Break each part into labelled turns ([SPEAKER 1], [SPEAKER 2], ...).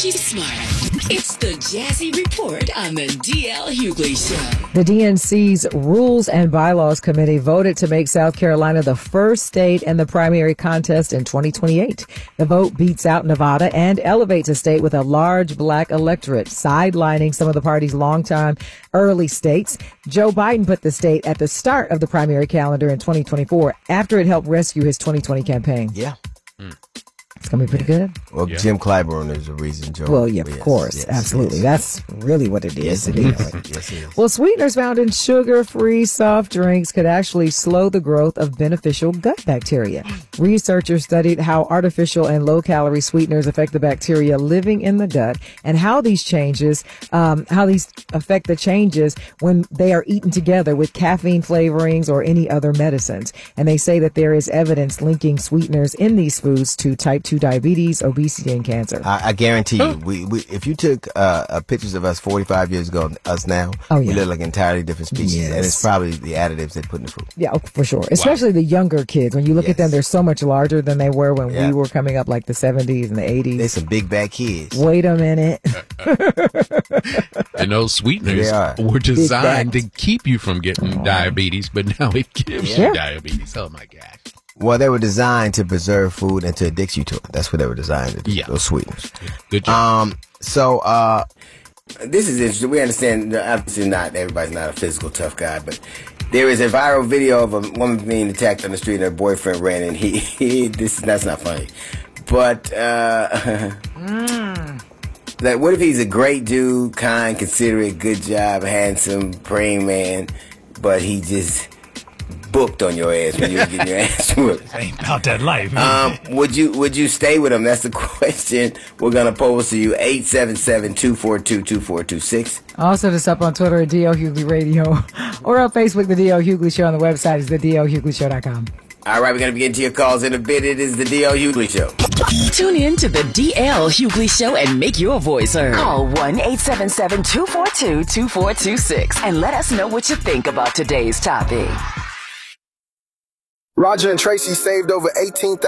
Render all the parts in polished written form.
[SPEAKER 1] she's smart. It's the Jazzy Report on the D.L. Hughley Show.
[SPEAKER 2] The DNC's Rules and Bylaws Committee voted to make South Carolina the first state in the primary contest in 2028. The vote beats out Nevada and elevates a state with a large black electorate, sidelining some of the party's longtime early states. Joe Biden put the state at the start of the primary calendar in 2024 after it helped rescue his 2020 campaign.
[SPEAKER 3] Yeah.
[SPEAKER 2] It's going to be pretty good.
[SPEAKER 3] Well, yeah. Jim Clyburn is the reason, Joe.
[SPEAKER 2] Well, yeah, of course. Yes, absolutely. Yes. That's really what it is.
[SPEAKER 3] Yes, it is. Yes, it is.
[SPEAKER 2] Well, sweeteners found in sugar-free soft drinks could actually slow the growth of beneficial gut bacteria. Researchers studied how artificial and low-calorie sweeteners affect the bacteria living in the gut and how these affect the changes when they are eaten together with caffeine flavorings or any other medicines. And they say that there is evidence linking sweeteners in these foods to type 2 diabetes, obesity, and cancer.
[SPEAKER 3] I guarantee you, we if you took pictures of us 45 years ago, us now, we look like entirely different species. And it's probably the additives they put in the food.
[SPEAKER 2] Yeah, for sure. Especially the younger kids. When you look at them, they're so much larger than they were when we were coming up, like the 70s and the 80s.
[SPEAKER 3] They're some big bad kids.
[SPEAKER 2] Wait a minute.
[SPEAKER 4] And those sweeteners were designed to keep you from getting diabetes, but now it gives you diabetes. Oh, my gosh.
[SPEAKER 3] Well, they were designed to preserve food and to addict you to it. That's what they were designed to do, those sweeteners.
[SPEAKER 4] Yeah. Good job.
[SPEAKER 3] This is interesting. We understand, obviously not, everybody's not a physical tough guy, but there is a viral video of a woman being attacked on the street and her boyfriend ran and that's not funny. But, like, what if he's a great dude, kind, considerate, good job, handsome, praying man, but he just booked on your ass when you were getting your ass whooped?
[SPEAKER 5] Ain't about that life.
[SPEAKER 3] Would you stay with him? That's the question we're gonna pose to you. 877-242-2426.
[SPEAKER 2] Also, just up on Twitter at D.L. Hughley Radio or on Facebook, the D.L. Hughley Show. On the website is the DLHughleyShow.com.
[SPEAKER 3] All right, we're gonna begin to your calls in a bit. It is the D.L. Hughley Show.
[SPEAKER 1] Tune in to the D.L. Hughley Show and make your voice heard. Call 1-877-242-2426 and let us know what you think about today's topic.
[SPEAKER 6] Roger and Tracy saved over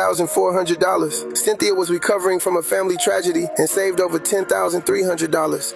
[SPEAKER 6] $18,400. Cynthia was recovering from a family tragedy and saved over $10,300.